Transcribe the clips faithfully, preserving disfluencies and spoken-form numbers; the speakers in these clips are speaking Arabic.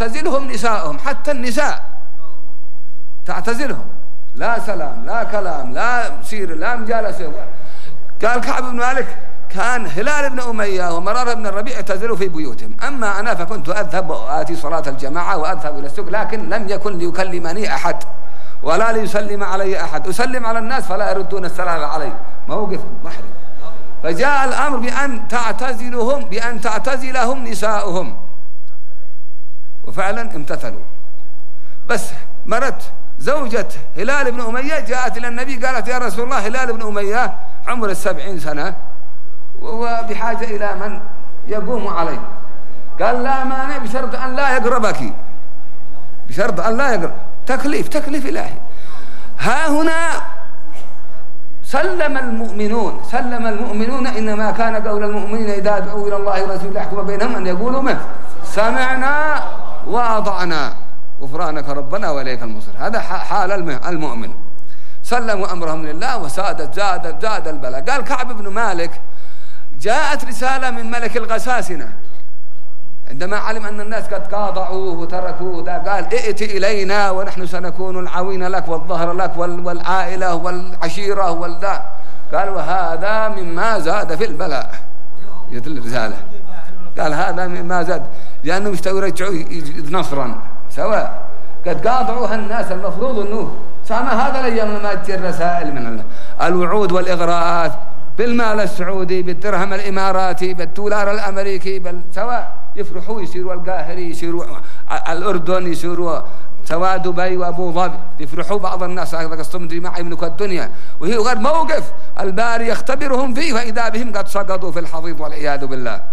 تعتزلهم نساءهم، حتى النساء تعتزلهم، لا سلام لا كلام لا سير لا مجالسة. قال كعب بن مالك كان هلال بن أمية ومرارة بن الربيع اعتزلوا في بيوتهم، أما أنا فكنت أذهب وآتي صلاة الجماعة وأذهب إلى السوق، لكن لم يكن ليكلمني أحد ولا ليسلم علي أحد، أسلم على الناس فلا يردون السلام علي، موقف محرج. فجاء الأمر بأن تعتزلهم بأن تعتزلهم نساؤهم، وفعلا امتثلوا. بس مرت زوجة هلال بن أمية جاءت إلى النبي قالت يا رسول الله هلال بن أمية عمر السبعين سنة وهو بحاجة إلى من يقوم عليه. قال لا مانع بشرط أن لا يقربك، بشرط أن لا يقرب، تكليف تكليف إلهي. ها هنا سلم المؤمنون سلم المؤمنون إنما كان قول المؤمنين إذا دعوا إلى الله ورسوله يحكم بينهم أن يقولوا منه سمعنا وأطعنا غفرانك ربنا وإليك المصير. هذا حال المؤمن، سلموا أمرهم لله وسادت زادت زاد البلاء. قال كعب بن مالك جاءت رسالة من ملك الغساسنة عندما علم أن الناس قد قاطعوه وتركوه، قال ائت إلينا ونحن سنكون العوين لك والظهر لك والعائلة والعشيرة والذا. قال وهذا مما زاد في البلاء. يدل الرسالة قال هذا مما زاد، لأنه يستوي يرجعوا نصرا سواء قد قاطعوها الناس. المفروض أنه سامع هذا الأيام لما تجي الرسائل من الله الوعود والإغراءات بالمال السعودي بالدرهم الإماراتي بالدولار الأمريكي بل سواء يفرحوا يصيروا القاهري يصيروا الأردن يصيروا سواء دبي وأبو ظبي يفرحوا بعض الناس هذا قصتهم مدري ما يملكوا الدنيا، وهي غير موقف الباري يختبرهم فيه فإذا بهم قد سقطوا في الحضيض والعياذ بالله.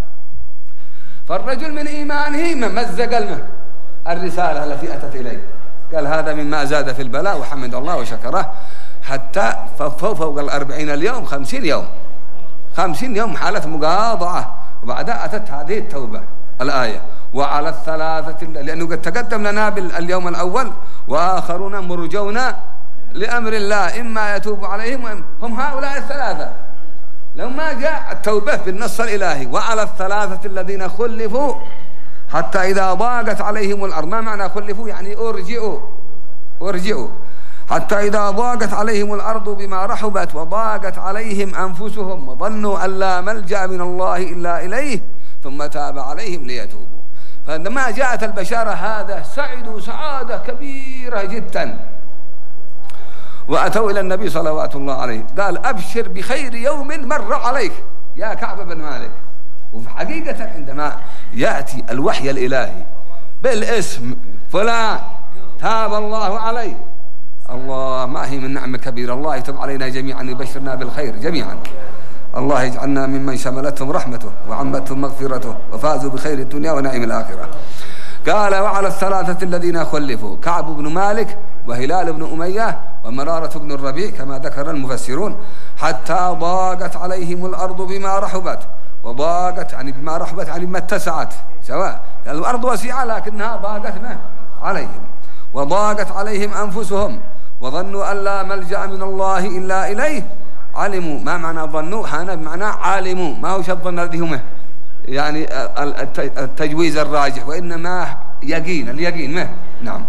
فالرجل من إيمانه ممزق المه الرسالة التي أتت إليه، قال هذا مما زاد في البلاء وحمد الله وشكره، حتى فوق الأربعين اليوم خمسين يوم خمسين يوم حالة مقاطعة، وبعدها أتت هذه التوبة الآية وعلى الثلاثة، لأنه قد تقدم لنا باليوم الأول وآخرون مرجون لأمر الله إما يتوب عليهم هم هؤلاء الثلاثة. لو ما جاء التوبة بالنص الإلهي وعلى الثلاثة الذين خلفوا حتى إذا ضاقت عليهم الأرض. ما معنى خلفوا؟ يعني أرجئوا أرجئوا حتى إذا ضاقت عليهم الأرض بما رحبت وضاقت عليهم أنفسهم وظنوا أن لا ملجأ من الله إلا إليه ثم تاب عليهم ليتوبوا. فعندما جاءت البشارة هذا سعدوا سعادة كبيرة جدا، وأتوا إلى النبي صلوات الله عليه قال أبشر بخير يوم مر عليك يا كعب بن مالك. وفي حقيقة عندما يأتي الوحي الإلهي بالاسم فلان تاب الله عليه، الله ما هي من نعمة كبيرة، الله يتوب علينا جميعا يبشرنا بالخير جميعا، الله يجعلنا ممن شملتهم رحمته وعمتهم مغفرته وفازوا بخير الدنيا ونعيم الآخرة. قال وعلى الثلاثة الذين خلفوا كعب بن مالك وهلال بن أمية ومرارة بن الربيع كما ذكر المفسرون حتى ضاقت عليهم الأرض بما رحبت، وضاقت يعني بما رحبت يعني ما اتسعت، سواء الأرض واسعة لكنها ضاقت عليهم، وضاقت عليهم أنفسهم وظنوا أن لا ملجأ من الله إلا إليه. علموا، ما معنى ظنوا؟ هنا بمعنى علموا، ما هو الظن الذي هم يعني التجويز الراجح، وإنما يقين اليقين ما نعم.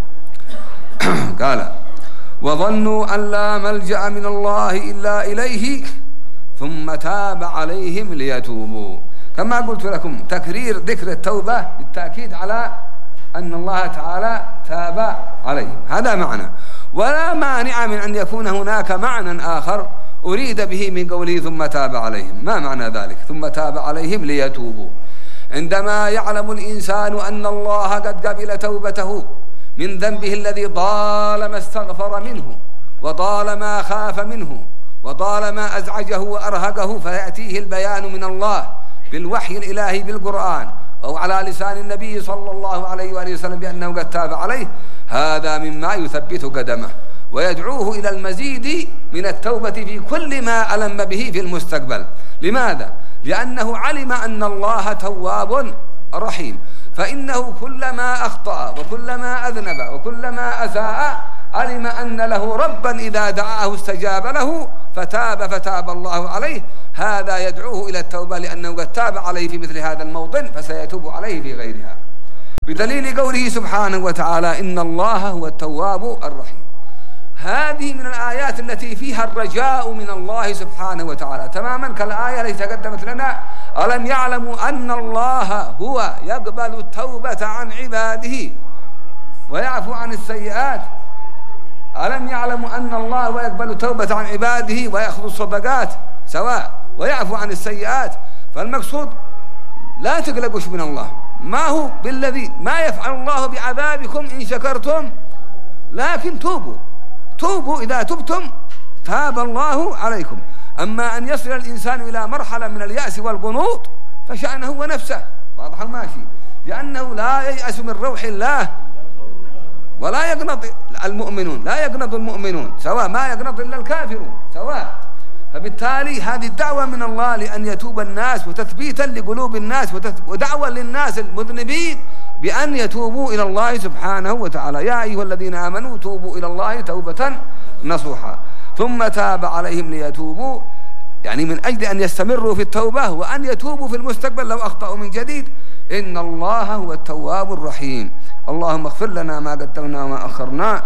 قال وظنوا أن لا ملجأ من الله إلا إليه ثم تاب عليهم ليتوبوا. كما قلت لكم تكرير ذكر التوبة بالتأكيد على أن الله تعالى تاب عليهم، هذا معنى. ولا مانع من أن يكون هناك معنى آخر أريد به من قوله ثم تاب عليهم. ما معنى ذلك؟ ثم تاب عليهم ليتوبوا. عندما يعلم الإنسان أن الله قد قبل توبته من ذنبه الذي طالما استغفر منه وطالما خاف منه وطالما أزعجه وأرهقه، فيأتيه البيان من الله بالوحي الإلهي بالقرآن أو على لسان النبي صلى الله عليه وآله وسلم بأنه قد تاب عليه، هذا مما يثبت قدمه ويدعوه إلى المزيد من التوبة في كل ما ألم به في المستقبل. لماذا؟ لأنه علم أن الله تواب رحيم، فإنه كلما أخطأ وكلما أذنب وكلما أساء علم أن له ربا إذا دعاه استجاب له فتاب فتاب الله عليه. هذا يدعوه إلى التوبة لأنه قد تاب عليه في مثل هذا الموطن فسيتوب عليه في غيرها. بدليل قوله سبحانه وتعالى إن الله هو التواب الرحيم. هذه من الآيات التي فيها الرجاء من الله سبحانه وتعالى تماما كالآية التي تقدمت لنا: ألم يعلموا أن الله هو يقبل التوبة عن عباده ويعفو عن السيئات. ألم يعلموا أن الله هو يقبل التوبة عن عباده ويأخذ الصدقات سواء ويعفو عن السيئات. فالمقصود لا تقلقوش من الله، ما هو بالذي ما يفعل الله بعذابكم إن شكرتم، لكن توبوا توبوا إذا تبتم تاب الله عليكم. أما أن يصل الإنسان إلى مرحلة من اليأس والقنوط فشأنه ونفسه، واضح الماشي، لأنه لا ييأس من روح الله ولا يقنط المؤمنون، لا يقنط المؤمنون سواء، ما يقنط إلا الكافرون سواء. فبالتالي هذه الدعوة من الله لأن يتوب الناس وتثبيتا لقلوب الناس ودعوة للناس المذنبين بأن يتوبوا إلى الله سبحانه وتعالى: يا أيها الذين آمنوا توبوا إلى الله توبة نصوحا. ثم تاب عليهم ليتوبوا، يعني من أجل أن يستمروا في التوبة وأن يتوبوا في المستقبل لو أخطأوا من جديد. إن الله هو التواب الرحيم. اللهم اغفر لنا ما قدمنا وما أخرنا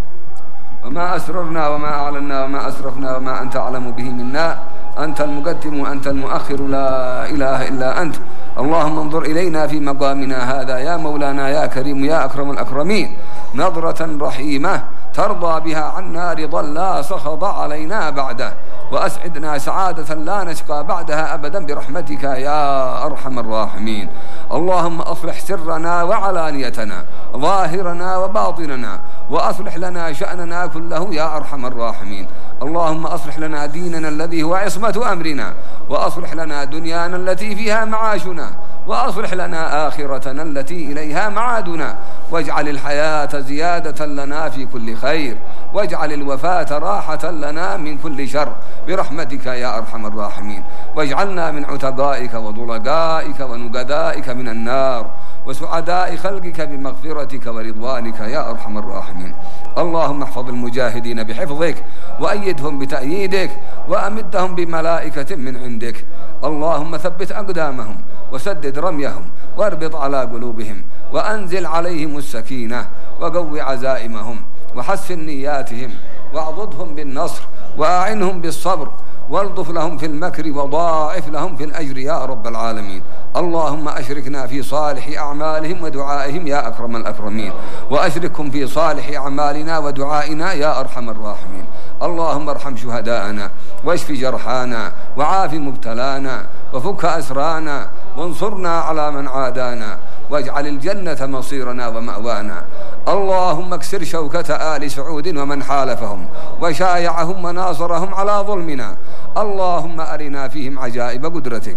وما أسررنا وما أعلنا وما أسرفنا وما أنت أعلم به منا. أنت المقدم وأنت المؤخر، لا إله إلا أنت. اللهم انظر إلينا في مقامنا هذا يا مولانا يا كريم يا أكرم الأكرمين نظرة رحيمة ترضى بها عنا رضا لا سخط علينا بعده، وأسعدنا سعادة لا نشقى بعدها أبدا برحمتك يا أرحم الراحمين. اللهم أصلح سرنا وعلانيتنا ظاهرنا وباطننا، وأصلح لنا شأننا كله يا أرحم الراحمين. اللهم أصلح لنا ديننا الذي هو عصمة أمرنا، وأصلح لنا دنيانا التي فيها معاشنا، وأصلح لنا آخرتنا التي إليها معادنا، واجعل الحياة زيادة لنا في كل خير، واجعل الوفاة راحة لنا من كل شر برحمتك يا أرحم الراحمين. واجعلنا من عتقائك وضلقائك ونقدائك من النار، وسعداء خلقك بمغفرتك ورضوانك يا أرحم الراحمين. اللهم احفظ المجاهدين بحفظك، وأيدهم بتأييدك، وأمدهم بملائكة من عندك. اللهم ثبت أقدامهم وسدد رميهم، واربط على قلوبهم، وأنزل عليهم السكينة، وقوي عزائمهم، وحسن نياتهم، واعضدهم بالنصر، وأعنهم بالصبر، والطف لهم في المكر، وضاعف لهم في الأجر يا رب العالمين. اللهم أشركنا في صالح أعمالهم ودعائهم يا أكرم الأكرمين، وأشركهم في صالح أعمالنا ودعائنا يا أرحم الراحمين. اللهم ارحم شهداءنا، واشف جرحانا، وعاف مبتلانا، وفك أسرانا، وانصرنا على من عادانا، واجعل الجنة مصيرنا ومأوانا. اللهم اكسر شوكة آل سعود ومن حالفهم وشايعهم وناصرهم على ظلمنا. اللهم أرنا فيهم عجائب قدرتك.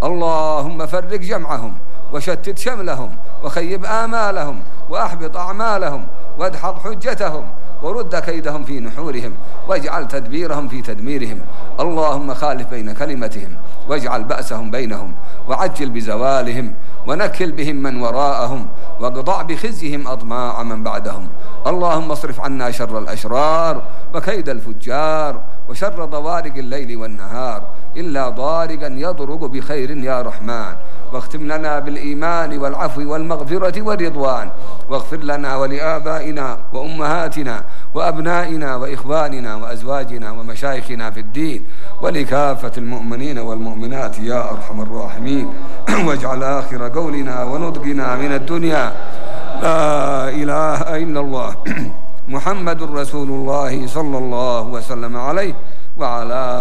اللهم فرق جمعهم، وشتت شملهم، وخيب آمالهم، وأحبط أعمالهم، وادحض حجتهم، ورد كيدهم في نحورهم، واجعل تدبيرهم في تدميرهم. اللهم خالف بين كلمتهم، واجعل بأسهم بينهم، وعجل بزوالهم، ونكل بهم من وراءهم، واقضع بخزيهم أطماع من بعدهم. اللهم اصرف عنا شر الأشرار، وكيد الفجار، وشر ضوارق الليل والنهار، إلا ضارقا يضرق بخير يا رحمن. واختم لنا بالإيمان والعفو والمغفرة والرضوان، واغفر لنا ولآبائنا وأمهاتنا وأبنائنا وإخواننا وأزواجنا ومشايخنا في الدين، ولكافة المؤمنين والمؤمنات يا أرحم الراحمين. واجعل آخر قولنا ونطقنا من الدنيا لا إله إلا الله محمد رسول الله صلى الله وسلم عليه وعلى